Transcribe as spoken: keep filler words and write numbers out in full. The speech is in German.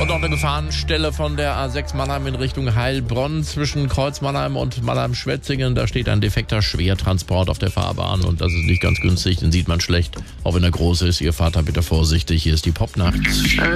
Und noch eine Gefahrenstelle von der A sechs Mannheim in Richtung Heilbronn zwischen Kreuz Mannheim und Mannheim-Schwetzingen. Da steht ein defekter Schwertransport auf der Fahrbahn und das ist nicht ganz günstig, den sieht man schlecht. Auch wenn er groß ist, Ihr Vater bitte vorsichtig, hier ist die Popnacht.